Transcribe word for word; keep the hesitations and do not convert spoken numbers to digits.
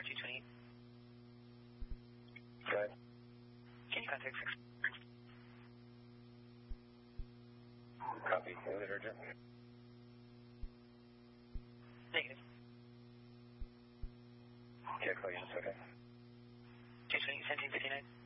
Star two twenty-eight. Go ahead. Can you contact six? Copy. Is it urgent? Negative. Okay, I'll call you in a second. two twenty-eight, seventeen fifty-nine.